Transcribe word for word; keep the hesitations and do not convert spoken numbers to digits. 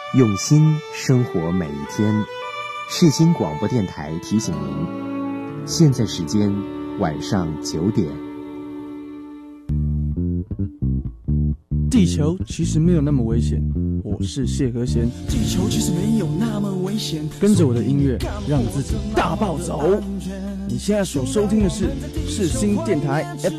用心生活每一天。世新广播电台提醒您，现在时间晚上九点。 地球其实没有那么危险，我是谢和弦。 地球其实没有那么危险， 跟着我的音乐，让自己大暴走。你现在所收听的是世新电台